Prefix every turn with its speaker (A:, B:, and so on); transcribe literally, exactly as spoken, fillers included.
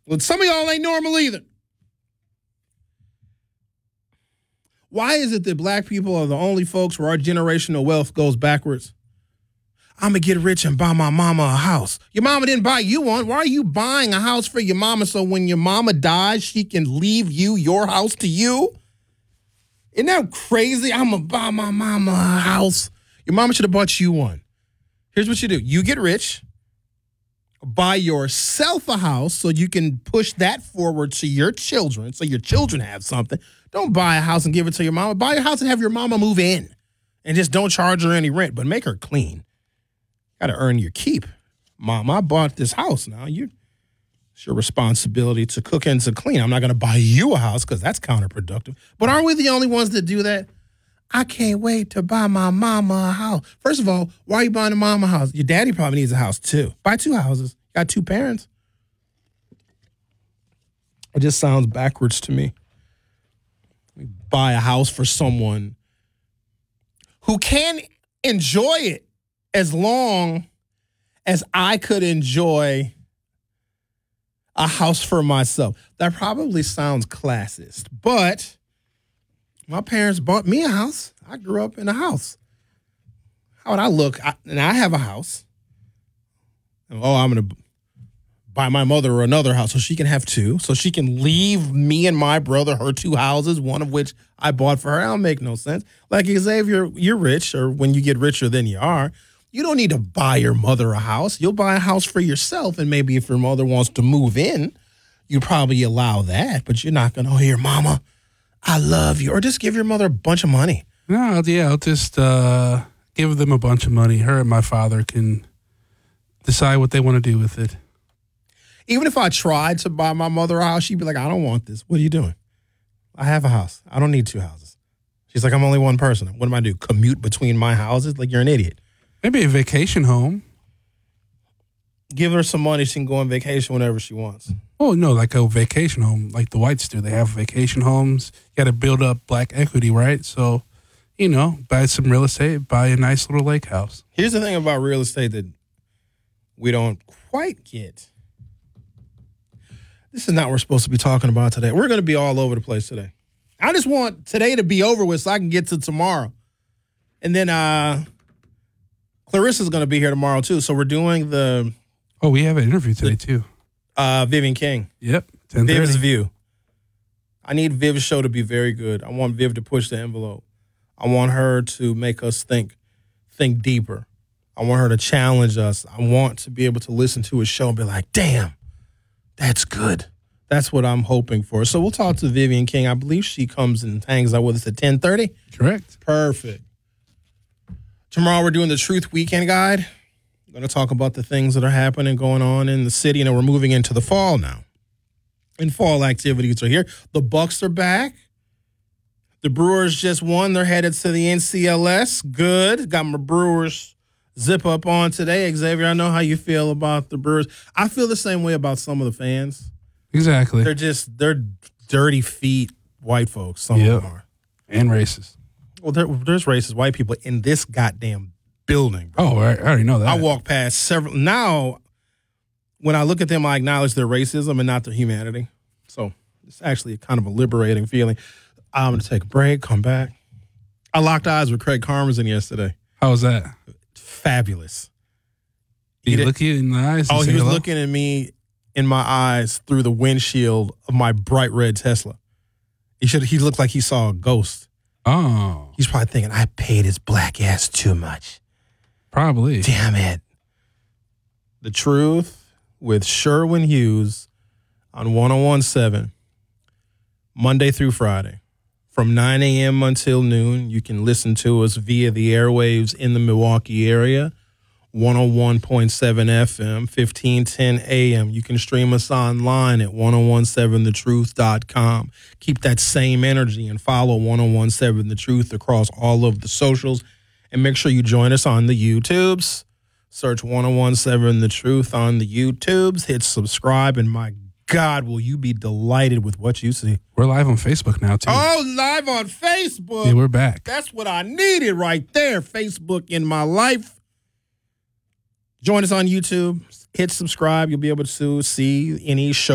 A: Well, some of y'all ain't normal either. Why is it that black people are the only folks where our generational wealth goes backwards? I'm going to get rich and buy my mama a house. Your mama didn't buy you one. Why are you buying a house for your mama so when your mama dies, she can leave you your house to you? Isn't that crazy? I'm going to buy my mama a house. Your mama should have bought you one. Here's what you do. You get rich, buy yourself a house so you can push that forward to your children so your children have something. Don't buy a house and give it to your mama. Buy a house and have your mama move in. And just don't charge her any rent, but make her clean. Got to earn your keep. Mom, I bought this house now. You, it's your responsibility to cook and to clean. I'm not going to buy you a house because that's counterproductive. But aren't we the only ones that do that? I can't wait to buy my mama a house. First of all, why are you buying a mama a house? Your daddy probably needs a house too. Buy two houses. Got two parents. It just sounds backwards to me. Buy a house for someone who can enjoy it as long as I could enjoy a house for myself. That probably sounds classist, but my parents bought me a house. I grew up in a house. How would I look? I, and I have a house. Oh, I'm going to buy my mother another house so she can have two, so she can leave me and my brother her two houses, one of which I bought for her. That'll make no sense. Like Xavier, you're rich, or when you get richer than you are, you don't need to buy your mother a house. You'll buy a house for yourself, and maybe if your mother wants to move in, you probably allow that, but you're not going to, oh, here, mama, I love you. Or just give your mother a bunch of money.
B: No, yeah, I'll just uh, give them a bunch of money. Her and my father can decide what they want to do with it.
A: Even if I tried to buy my mother a house, she'd be like, I don't want this. What are you doing? I have a house. I don't need two houses. She's like, I'm only one person. What am I do? Commute between my houses? Like, you're an idiot.
B: Maybe a vacation home.
A: Give her some money. She can go on vacation whenever she wants.
B: Oh, no, like a vacation home, like the whites do. They have vacation homes. You got to build up black equity, right? So, you know, buy some real estate, buy a nice little lake house.
A: Here's the thing about real estate that we don't quite get. This is not what we're supposed to be talking about today. We're going to be all over the place today. I just want today to be over with so I can get to tomorrow. And then uh, Clarissa's going to be here tomorrow, too. So we're doing the...
B: Oh, we have an interview today,
A: the,
B: too.
A: Uh, Vivian King.
B: Yep.
A: Viv's View. I need Viv's show to be very good. I want Viv to push the envelope. I want her to make us think, think deeper. I want her to challenge us. I want to be able to listen to a show and be like, damn, that's good. That's what I'm hoping for. So we'll talk to Vivian King. I believe she comes and hangs out with us at ten thirty.
B: Correct.
A: Perfect. Tomorrow we're doing the Truth Weekend Guide. We're going to talk about the things that are happening, going on in the city. You know, we're moving into the fall now. And fall activities are here. The Bucks are back. The Brewers just won. They're headed to the N C L S. Good. Got my Brewers zip up on today. Xavier, I know how you feel about the Brewers. I feel the same way about some of the fans.
B: Exactly.
A: They're just, they're dirty feet white folks. Some
B: yep.
A: of them are.
B: And racist.
A: Well, there, there's racist white people in this goddamn building. Bro.
B: Oh, I already know that.
A: I walk past several. Now, when I look at them, I acknowledge their racism and not their humanity. So it's actually kind of a liberating feeling. I'm going to take a break, come back. I locked eyes with Craig Karmazin yesterday.
B: How was that?
A: Fabulous.
B: Did
A: he
B: he look you in the eyes?
A: Oh, he was
B: hello?
A: looking at me in my eyes through the windshield of my bright red Tesla. He should. He looked like he saw a ghost.
B: Oh.
A: He's probably thinking, I paid his black ass too much.
B: Probably.
A: Damn it. The Truth with Sherwin Hughes on one oh one point seven, Monday through Friday. From nine a.m. until noon, you can listen to us via the airwaves in the Milwaukee area, one oh one point seven F M, fifteen ten A M. You can stream us online at ten seventeen the truth dot com. Keep that same energy and follow ten seventeen The Truth across all of the socials. And make sure you join us on the YouTubes. Search ten seventeen The Truth on the YouTubes. Hit subscribe, and my God, will you be delighted with what you see.
B: We're live on Facebook now, too.
A: Oh, live on Facebook.
B: Yeah, we're back.
A: That's what I needed right there. Facebook in my life. Join us on YouTube. Hit subscribe. You'll be able to see any show.